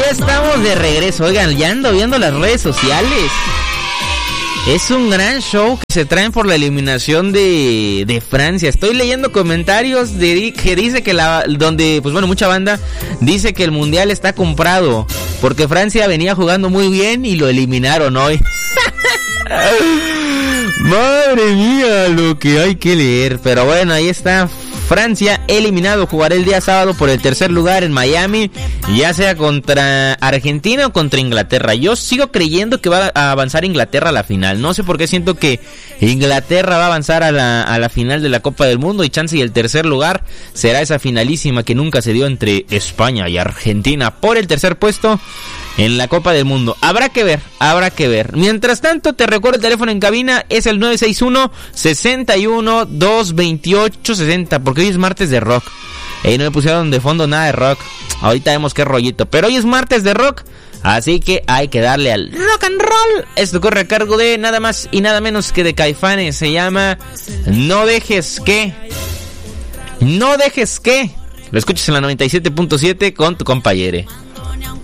ya estamos de regreso. Oigan, ya ando viendo las redes sociales. Es un gran show que se traen por la eliminación de Francia. Estoy leyendo comentarios que dice que mucha banda dice que el mundial está comprado porque Francia venía jugando muy bien y lo eliminaron hoy. Madre mía, lo que hay que leer. Pero bueno, ahí está. Francia eliminado, jugará el día sábado por el tercer lugar en Miami, ya sea contra Argentina o contra Inglaterra. Yo sigo creyendo que va a avanzar Inglaterra a la final. No sé por qué siento que Inglaterra va a avanzar a la final de la Copa del Mundo y chance y el tercer lugar será esa finalísima que nunca se dio entre España y Argentina por el tercer puesto en la Copa del Mundo. Habrá que ver. Mientras tanto, te recuerdo el teléfono en cabina, es el 961-61-228-60, porque hoy es martes de rock. No me pusieron de fondo nada de rock. Ahorita vemos qué rollito, pero hoy es martes de rock, así que hay que darle al rock and roll. Esto corre a cargo de nada más y nada menos que de Caifanes. Se llama No dejes que. Lo escuchas en la 97.7 con tu compañere.